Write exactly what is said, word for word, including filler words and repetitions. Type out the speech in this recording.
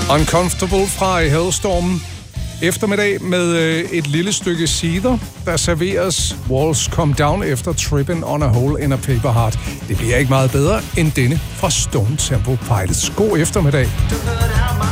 Uncomfortable fra Hellstorm. Eftermiddag med øh, et lille stykke cider, der serveres Walls Come Down efter Trippin' on a Hole in a Paper Heart. Det bliver ikke meget bedre end denne fra Stone Temple Pilots. God eftermiddag.